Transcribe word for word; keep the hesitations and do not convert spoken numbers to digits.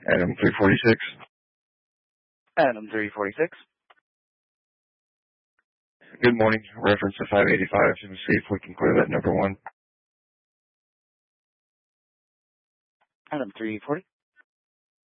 Adam three forty-six. Adam three forty-six. Good morning. Reference to five eighty-five. To see if we can clear that number one. Adam three forty.